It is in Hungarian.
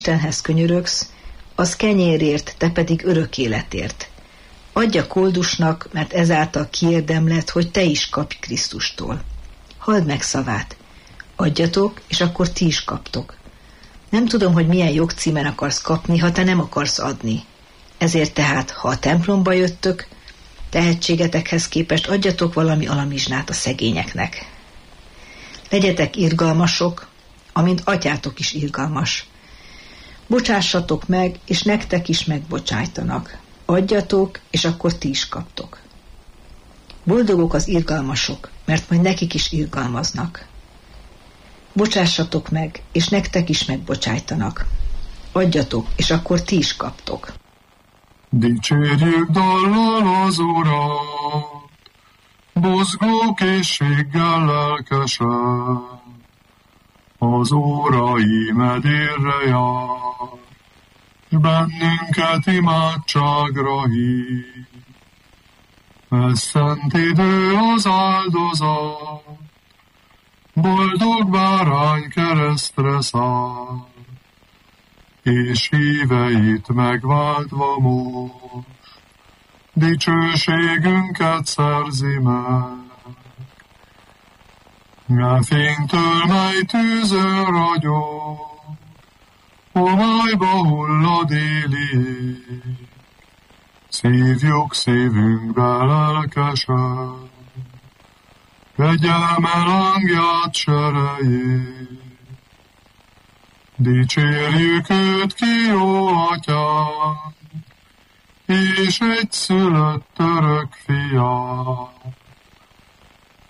Istenhez könyörögsz, az kenyérért, te pedig örök életért. Adj a koldusnak, mert ezáltal kiérdemled, hogy te is kapj Krisztustól. Halld meg szavát. Adjatok, és akkor ti is kaptok. Nem tudom, hogy milyen jogcímen akarsz kapni, ha te nem akarsz adni. Ezért tehát, ha a templomba jöttök, tehetségetekhez képest adjatok valami alamizsnát a szegényeknek. Legyetek irgalmasok, amint atyátok is irgalmas. Bocsássatok meg, és nektek is megbocsájtanak. Adjatok, és akkor ti is kaptok. Boldogok az irgalmasok, mert majd nekik is irgalmaznak. Bocsássatok meg, és nektek is megbocsájtanak. Adjatok, és akkor ti is kaptok. Dicsérjük dallal az Urat, buzgó készséggel lelkesen, az órai medérre jár, s bennünket imádságra hív. Ez szent idő az áldozat, boldog bárány keresztre száll, és híveit megváltva most, dicsőségünket szerzi meg. A fénytől, mely tűzön ragyog, homályba hullad éli ég, szívjuk szívünkbe lelkesen, kegyelme lángját serejét. Dicsérjük őt ki, jó atyán, és egyszülött örök fiát,